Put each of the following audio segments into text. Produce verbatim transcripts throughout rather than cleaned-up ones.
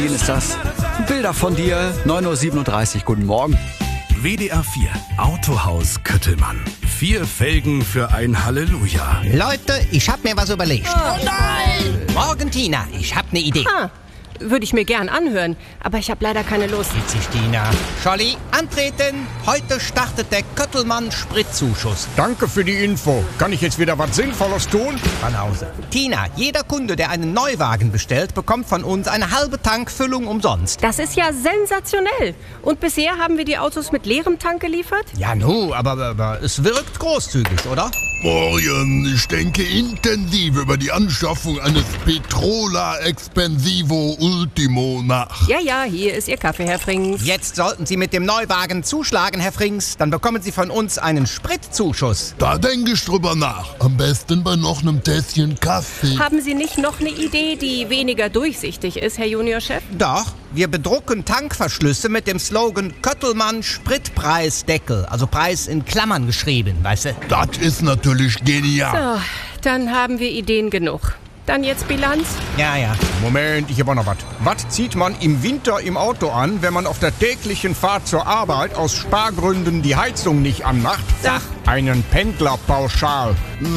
Hier ist das. Bilder von dir, neun Uhr siebenunddreißig, guten Morgen. W D R vier, Autohaus Köttelmann. Vier Felgen für ein Halleluja. Leute, ich hab mir was überlegt. Oh nein! Morgen, Tina, ich hab ne Idee. Ah, würde ich mir gern anhören, aber ich habe leider keine Lust. Witzig, Tina. Scholli, antreten. Heute startet der Köttelmann Spritzuschuss. Danke für die Info. Kann ich jetzt wieder was Sinnvolles tun? Von Hause. Tina, jeder Kunde, der einen Neuwagen bestellt, bekommt von uns eine halbe Tankfüllung umsonst. Das ist ja sensationell. Und bisher haben wir die Autos mit leerem Tank geliefert? Ja, nu, aber, aber es wirkt großzügig, oder? Morgen, ich denke intensiv über die Anschaffung eines Petrola Expensivo Ultimo nach. Ja, ja, hier ist Ihr Kaffee, Herr Frings. Jetzt sollten Sie mit dem Neuwagen zuschlagen, Herr Frings. Dann bekommen Sie von uns einen Spritzuschuss. Da denke ich drüber nach. Am besten bei noch einem Tässchen Kaffee. Haben Sie nicht noch eine Idee, die weniger durchsichtig ist, Herr Juniorchef? Doch, wir bedrucken Tankverschlüsse mit dem Slogan Köttelmann Spritpreisdeckel. Also Preis in Klammern geschrieben, weißt du? Das ist natürlich genial. So, dann haben wir Ideen genug. Dann jetzt Bilanz? Ja, ja. Moment, ich hab auch noch was. Was zieht man im Winter im Auto an, wenn man auf der täglichen Fahrt zur Arbeit aus Spargründen die Heizung nicht anmacht? Sag. Einen Pendlerpauschal.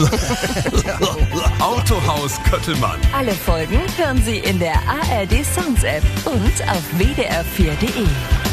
Autohaus Köttelmann. Alle Folgen hören Sie in der A R D Sounds App und auf w d r vier punkt d e.